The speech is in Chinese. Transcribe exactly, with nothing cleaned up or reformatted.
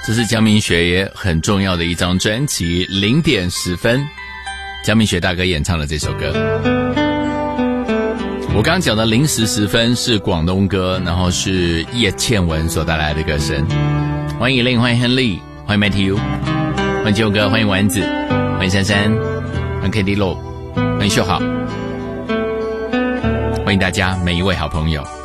这是江明学也很重要的一张专辑，零点十分，江明学大哥演唱的这首歌。我刚刚讲的零时十分是广东歌，然后是叶倩文所带来的歌声。欢迎依琳，欢迎 Henry， 欢迎 Matthew， 欢迎九哥，欢迎丸子，欢迎珊珊，欢迎 K D 洛，欢迎秀好，欢迎大家每一位好朋友。